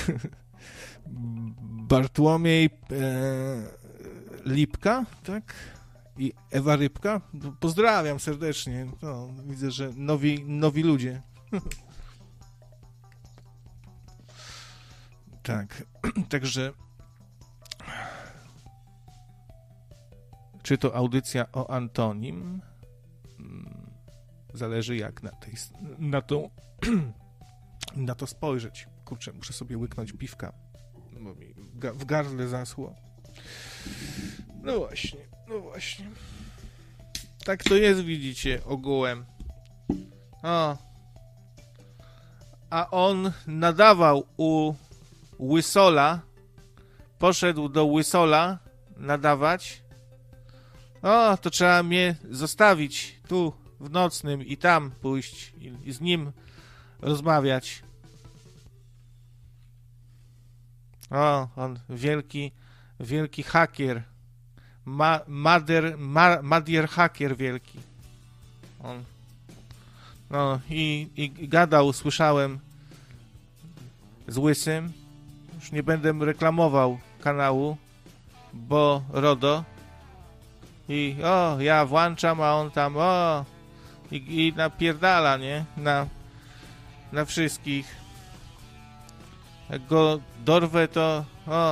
Bartłomiej Lipka, tak? I Ewa Rybka. Pozdrawiam serdecznie. No, widzę, że nowi ludzie. Tak. Także czy to audycja o Antonim? Zależy jak na to spojrzeć. Kurczę, muszę sobie łyknąć piwka, bo mi w gardle zasło. No właśnie. Tak to jest, widzicie, ogółem. O. A on nadawał u Łysola, poszedł do Łysola nadawać. O, to trzeba mnie zostawić tu w Nocnym i tam pójść i z nim rozmawiać. O, on wielki hakier. Madier hakier wielki. On. No i gadał, słyszałem, z Łysym. Już nie będę reklamował kanału, bo RODO. I ja włączam, a on tam i napierdala, nie? Na wszystkich. Jak go dorwę, to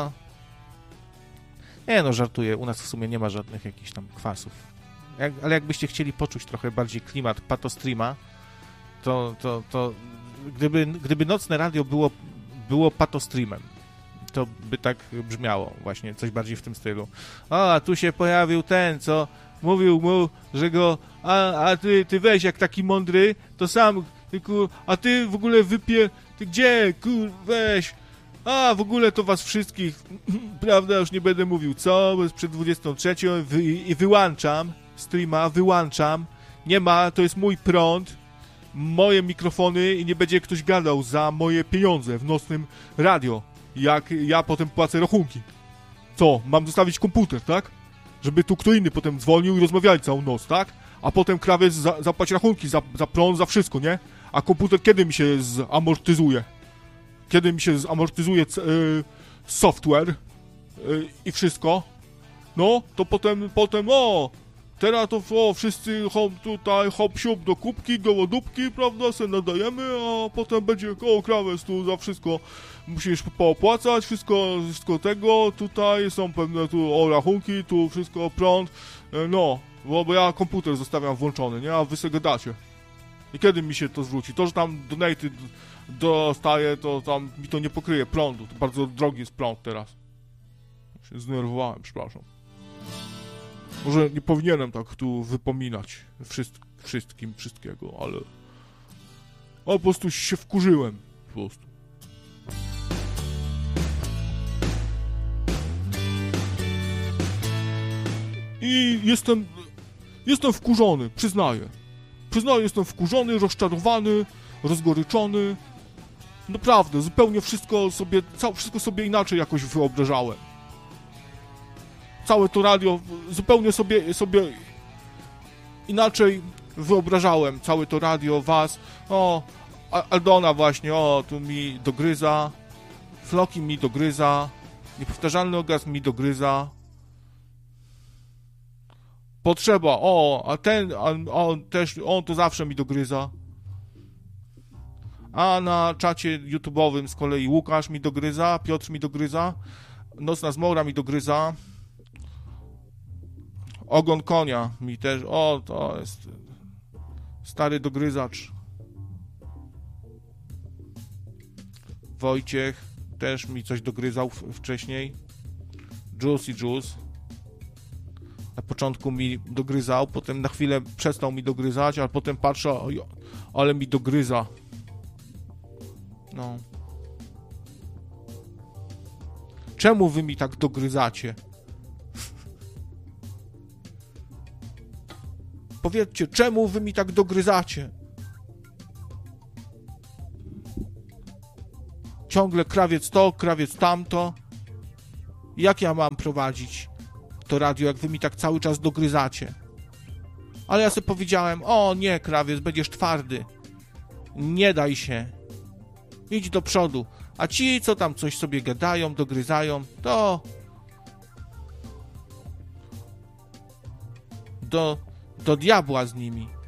nie no, żartuję. U nas w sumie nie ma żadnych jakichś tam kwasów. Ale jakbyście chcieli poczuć trochę bardziej klimat patostreama, to gdyby Nocne Radio było patostreamem, to by tak brzmiało właśnie, coś bardziej w tym stylu. A tu się pojawił ten, co mówił mu, że go, a ty weź jak taki mądry, to sam, a ty w ogóle ty gdzie, weź, a w ogóle to was wszystkich, prawda, już nie będę mówił co, bo jest przed 23 i wyłączam streama, nie ma, to jest mój prąd, moje mikrofony i nie będzie ktoś gadał za moje pieniądze w Nocnym Radio. Jak ja potem płacę rachunki. Co? Mam zostawić komputer, tak? Żeby tu kto inny potem dzwonił i rozmawiali całą noc, tak? A potem krawiec zapłaci rachunki za prąd, za wszystko, nie? A komputer kiedy mi się zamortyzuje? Kiedy mi się zamortyzuje software i wszystko? No, to potem teraz to wszyscy hop siup do kubki, gołodupki, prawda, se nadajemy, a potem będzie krawiec tu za wszystko musisz poopłacać, wszystko tego, tutaj są pewne tu rachunki, tu wszystko prąd, no, bo ja komputer zostawiam włączony, nie, a wy se gadacie. I kiedy mi się to zwróci? To, że tam donaty dostaję, to tam mi to nie pokryje prądu, to bardzo drogi jest prąd teraz. Się zdenerwowałem, przepraszam. Może nie powinienem tak tu wypominać wszystkiego, ale po prostu się wkurzyłem, po prostu. I jestem wkurzony, przyznaję. Jestem wkurzony, rozczarowany, rozgoryczony. Naprawdę, zupełnie wszystko sobie inaczej jakoś wyobrażałem. Całe to radio zupełnie sobie inaczej wyobrażałem. Całe to radio, was. Aldona właśnie, tu mi dogryza. Floki mi dogryza. Niepowtarzalny orgazm mi dogryza. Potrzeba, a ten, on to zawsze mi dogryza. A na czacie YouTube'owym z kolei Łukasz mi dogryza, Piotr mi dogryza, Nocna Zmora mi dogryza, Ogon Konia mi też, to jest stary dogryzacz. Wojciech też mi coś dogryzał wcześniej. Juice. Na początku mi dogryzał, potem na chwilę przestał mi dogryzać, ale potem patrzę, ale mi dogryza. No. Czemu wy mi tak dogryzacie? Powiedzcie, czemu wy mi tak dogryzacie? Ciągle krawiec to, krawiec tamto. Jak ja mam prowadzić to radio, jak wy mi tak cały czas dogryzacie? Ale ja sobie powiedziałem, nie, krawiec, będziesz twardy. Nie daj się. Idź do przodu. A ci, co tam coś sobie gadają, dogryzają, to do diabła z nimi.